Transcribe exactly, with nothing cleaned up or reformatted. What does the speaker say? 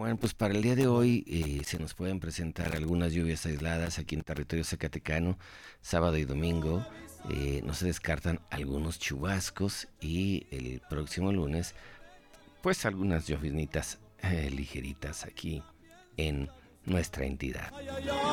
Bueno, pues para el día de hoy eh, se nos pueden presentar algunas lluvias aisladas aquí en territorio zacatecano, sábado y domingo. Eh, no se descartan algunos chubascos y el próximo lunes, pues algunas lloviznitas eh, ligeritas aquí en nuestra entidad.